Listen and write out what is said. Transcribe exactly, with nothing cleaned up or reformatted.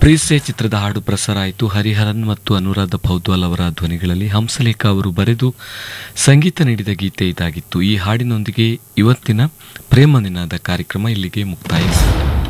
ಪ್ರೀಸೆ ಚಿತ್ರದ ಹಾಡು ಪ್ರಸಾರ ಆಯಿತು. ಹರಿಹರನ್ ಮತ್ತು ಅನುರಾಧ ಪೌದ್ವಾಲ್ ಅವರ ಧ್ವನಿಗಳಲ್ಲಿ ಹಂಸಲೇಖ ಅವರು ಬರೆದು ಸಂಗೀತ ನೀಡಿದ ಗೀತೆ ಇದಾಗಿತ್ತು. ಈ ಹಾಡಿನೊಂದಿಗೆ ಇವತ್ತಿನ ಪ್ರೇಮ ನಿನಾದ ಕಾರ್ಯಕ್ರಮ ಇಲ್ಲಿಗೆ ಮುಕ್ತಾಯ.